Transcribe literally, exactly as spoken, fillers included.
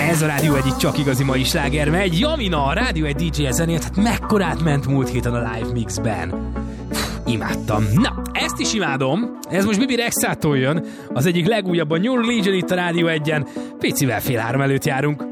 Ez a Rádió egy csak igazi mai sláger megy. Jamina, a Rádió egy dé dzsé zenélt, hát mekkorát ment múlt héten a live mixben. Imádtam. Na, ezt is imádom. Ez most Bibi Rexától jön. Az egyik legújabb a New Religion itt a Rádió egyen. Picivel fél három előtt járunk.